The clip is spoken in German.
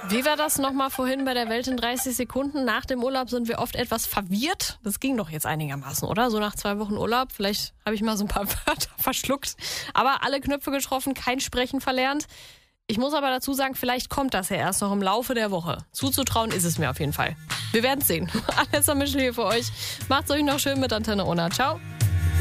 Wie war das nochmal vorhin bei der Welt in 30 Sekunden? Nach dem Urlaub sind wir oft etwas verwirrt. Das ging doch jetzt einigermaßen, oder? So nach 2 Wochen Urlaub. Vielleicht habe ich mal so ein paar Wörter verschluckt. Aber alle Knöpfe getroffen, kein Sprechen verlernt. Ich muss aber dazu sagen, vielleicht kommt das ja erst noch im Laufe der Woche. Zuzutrauen ist es mir auf jeden Fall. Wir werden es sehen. Alessa Mischel hier für euch. Macht's euch noch schön mit Antenne Unna. Ciao.